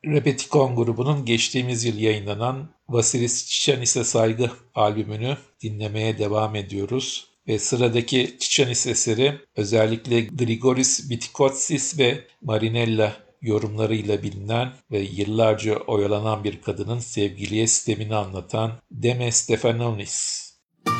Repetikon grubunun geçtiğimiz yıl yayınlanan Vasilis Çiçanis'e Saygı albümünü dinlemeye devam ediyoruz. Ve sıradaki Çiçanis eseri özellikle Grigoris Vitikotsis ve Marinella yorumlarıyla bilinen ve yıllarca oyalanan bir kadının sevgiliye sistemini anlatan Deme Stefanonis.